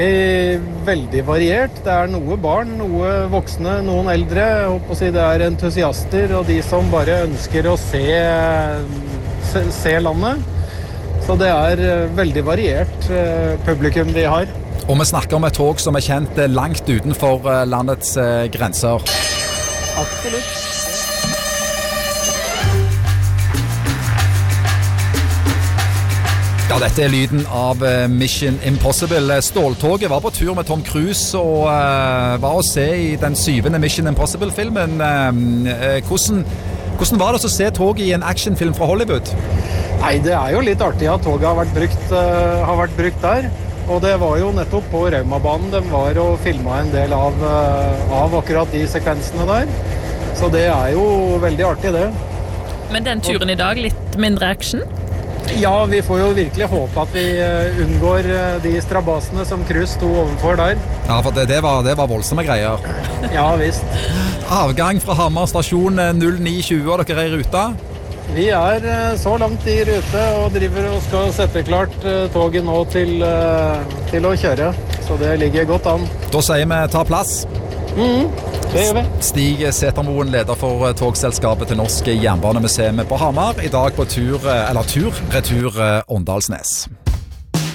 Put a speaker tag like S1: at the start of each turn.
S1: Veldig variert. Det noe barn, noe voksne, noen eldre. Jeg håper å si det entusiaster og de som bare ønsker å se landet. Så det veldig variert publikum vi har.
S2: Og vi snakker om et tog som kjent langt utenfor landets grenser.
S1: Absolutt.
S2: Ja, dette lyden av Mission Impossible. Ståltoget var på tur med Tom Cruise og var å se i den 7. Mission Impossible-filmen. Hvordan var det å se toget i en actionfilm fra Hollywood?
S1: Nei, det jo litt artig at toget har vært brukt der. Og det var jo nettopp på Raumabanen de var og filmet en del av akkurat de sekvensene der. Så det jo veldig artig, det.
S3: Men den turen i dag, litt mindre action?
S1: Ja, vi får jo virkelig håpe at vi unngår de strabasene som Cruise sto overfor der.
S2: Ja, for det var voldsomme greier.
S1: Ja, visst.
S2: Avgang fra Hamar stasjon 09.20, og dere i ruta?
S1: Vi så langt i rute og driver og skal sette klart toget nå til å kjøre. Så det ligger godt an.
S2: Da sier vi ta plass.
S1: Det gjør vi.
S2: Stig Setermoen, leder for togselskapet til Norsk Jernbanemuseum på Hamar. I dag på retur Åndalsnes.